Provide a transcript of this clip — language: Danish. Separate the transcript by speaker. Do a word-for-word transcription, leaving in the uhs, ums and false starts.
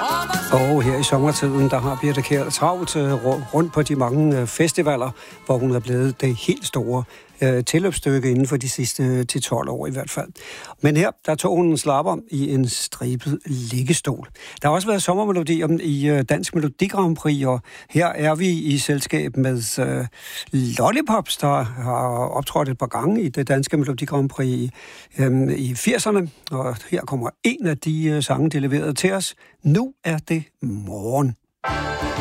Speaker 1: Og her i sommertiden, der har Birthe Kjær travlt rundt på de mange festivaler, hvor hun er blevet det helt store øh, tilløbsstykke inden for de sidste til tolv år i hvert fald. Men her, der tog hun en slapper i en stribet liggestol. Der har også været sommermelodier i Dansk Melodi Grand Prix, og her er vi i selskab med øh, Lollipops, der har optrådt et par gange i det Danske Melodi Grand Prix øh, i firserne. Og her kommer en af de øh, sange, de leverede til os. Nu er det morgen.